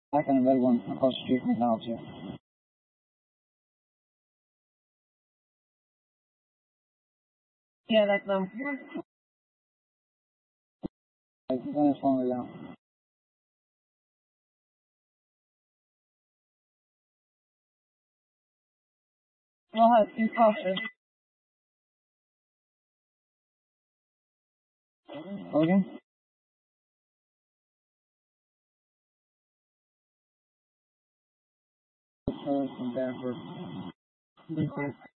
Back on the red one across the street right now, too. Yeah, that's Like, then it's slowing down. I'll have to be cautious. Logan? From Danforth.